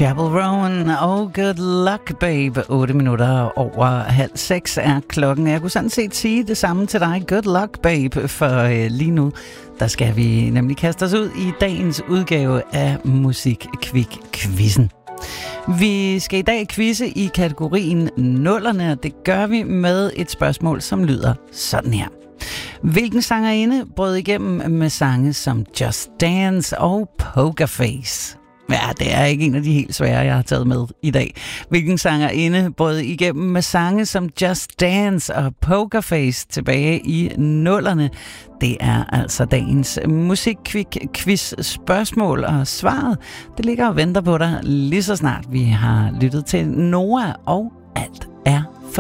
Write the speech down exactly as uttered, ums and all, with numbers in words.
Chapel Roan og Good Luck Babe. otte minutter over halv seks er klokken. Jeg kunne sådan set sige det samme til dig. Good Luck Babe, for øh, lige nu, der skal vi nemlig kaste os ud i dagens udgave af Musik-Kvik-Quizzen. Vi skal i dag quizze i kategorien nullerne, og det gør vi med et spørgsmål, som lyder sådan her. Hvilken sangerinde brød igennem med sange som Just Dance og Pokerface? Ja, det er ikke en af de helt svære, jeg har taget med i dag. Hvilken sangerinde brød igennem med sange som Just Dance og Pokerface tilbage i nullerne? Det er altså dagens Musik-Kvik-Quiz spørgsmål, og svaret, det ligger og venter på dig lige så snart vi har lyttet til Noah, og alt er